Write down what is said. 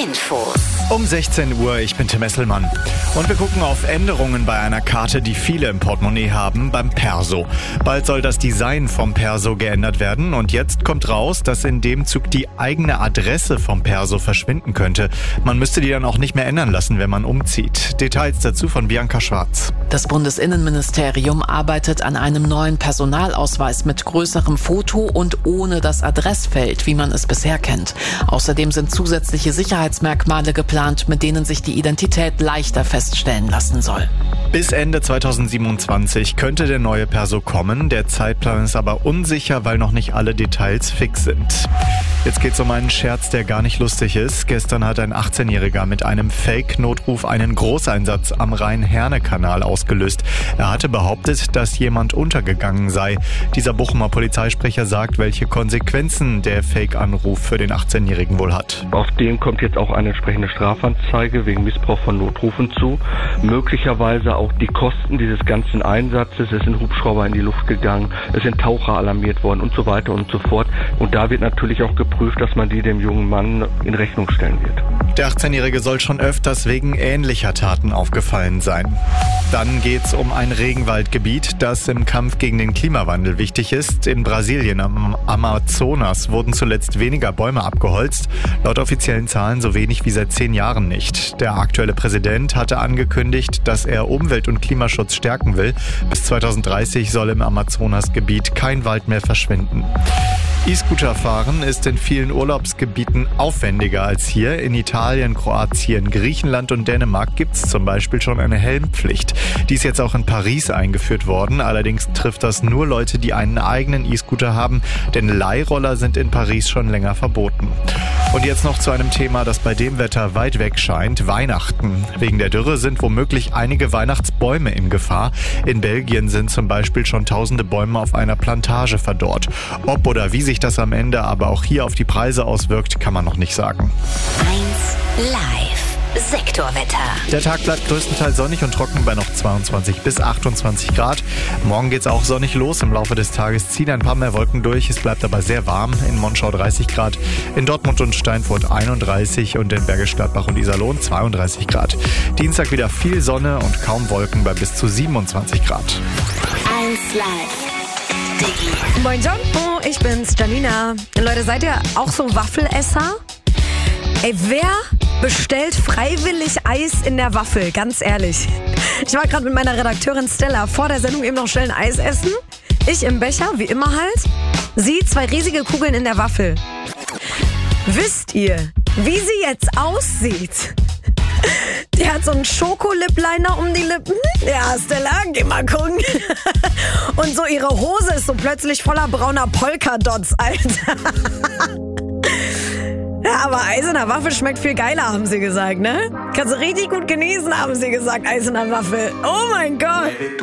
Infos. Um 16 Uhr, ich bin Tim Esselmann. Und wir gucken auf Änderungen bei einer Karte, die viele im Portemonnaie haben, beim Perso. Bald soll das Design vom Perso geändert werden und jetzt kommt raus, dass in dem Zug die eigene Adresse vom Perso verschwinden könnte. Man müsste die dann auch nicht mehr ändern lassen, wenn man umzieht. Details dazu von Bianca Schwarz. Das Bundesinnenministerium arbeitet an einem neuen Personalausweis mit größerem Foto und ohne das Adressfeld, wie man es bisher kennt. Außerdem sind zusätzliche Sicherheitsmerkmale geplant, mit denen sich die Identität leichter feststellen lassen soll. Bis Ende 2027 könnte der neue Perso kommen. Der Zeitplan ist aber unsicher, weil noch nicht alle Details fix sind. Jetzt geht's um einen Scherz, der gar nicht lustig ist. Gestern hat ein 18-Jähriger mit einem Fake-Notruf einen Großeinsatz am Rhein-Herne-Kanal ausgelöst. Er hatte behauptet, dass jemand untergegangen sei. Dieser Bochumer Polizeisprecher sagt, welche Konsequenzen der Fake-Anruf für den 18-Jährigen wohl hat. Auf den kommt jetzt auch eine entsprechende Strafanzeige wegen Missbrauch von Notrufen zu. Möglicherweise auch die Kosten dieses ganzen Einsatzes. Es sind Hubschrauber in die Luft gegangen, es sind Taucher alarmiert worden und so weiter und so fort. Und da wird natürlich auch geprüft, dass man die dem jungen Mann in Rechnung stellen wird. Der 18-Jährige soll schon öfters wegen ähnlicher Taten aufgefallen sein. Dann geht's um ein Regenwaldgebiet, das im Kampf gegen den Klimawandel wichtig ist. In Brasilien am Amazonas wurden zuletzt weniger Bäume abgeholzt. Laut offiziellen Zahlen so wenig wie seit 10 Jahren nicht. Der aktuelle Präsident hatte angekündigt, dass er Umwelt- und Klimaschutz stärken will. Bis 2030 soll im Amazonasgebiet kein Wald mehr verschwinden. E-Scooter fahren ist in vielen Urlaubsgebieten aufwendiger als hier. In Italien, Kroatien, Griechenland und Dänemark gibt es zum Beispiel schon eine Helmpflicht. Die ist jetzt auch in Paris eingeführt worden. Allerdings trifft das nur Leute, die einen eigenen E-Scooter haben, denn Leihroller sind in Paris schon länger verboten. Und jetzt noch zu einem Thema, das bei dem Wetter weit weg scheint: Weihnachten. Wegen der Dürre sind womöglich einige Weihnachtsbäume in Gefahr. In Belgien sind zum Beispiel schon tausende Bäume auf einer Plantage verdorrt. Ob oder wie sich das am Ende aber auch hier auf die Preise auswirkt, kann man noch nicht sagen. 1 Live Sektorwetter. Der Tag bleibt größtenteils sonnig und trocken bei noch 22 bis 28 Grad. Morgen geht's auch sonnig los. Im Laufe des Tages ziehen ein paar mehr Wolken durch. Es bleibt aber sehr warm. In Monschau 30 Grad, in Dortmund und Steinfurt 31 und in Bergisch Gladbach und Iserlohn 32 Grad. Dienstag wieder viel Sonne und kaum Wolken bei bis zu 27 Grad. 1 Live. Moin John, ich bin's, Janina. Leute, seid ihr auch so Waffelesser? Ey, wer bestellt freiwillig Eis in der Waffel? Ganz ehrlich. Ich war gerade mit meiner Redakteurin Stella vor der Sendung eben noch schnell ein Eis essen. Ich im Becher, wie immer halt. Sie 2 riesige Kugeln in der Waffel. Wisst ihr, wie sie jetzt aussieht? Die hat so einen Schokolipliner um die Lippen. Ja, Stella, geh mal gucken. Und so ihre Hose ist so plötzlich voller brauner Polkadots, Alter. Ja, aber Eis in der Waffel schmeckt viel geiler, haben sie gesagt, ne? Kannst du richtig gut genießen, haben sie gesagt, Eis in der Waffel. Oh mein Gott.